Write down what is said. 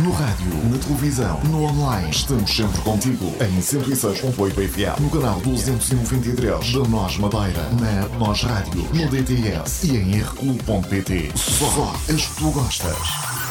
No rádio, na televisão, no online. Estamos sempre contigo. Em 106.8 FM. No canal 223 da Nós Madeira. Na Nós Rádio. No DTS. E em rclub.pt. Só as que tu gostas.